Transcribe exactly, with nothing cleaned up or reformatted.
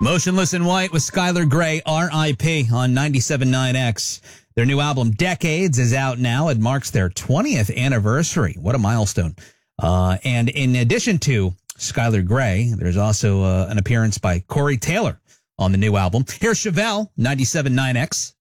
Motionless in White with Skylar Grey, R I P on ninety-seven point nine X. Their new album, Decades, is out now. It marks their twentieth anniversary. What a milestone. Uh, and in addition to Skylar Grey, there's also uh, an appearance by Corey Taylor on the new album. Here's Chevelle, ninety-seven point nine X.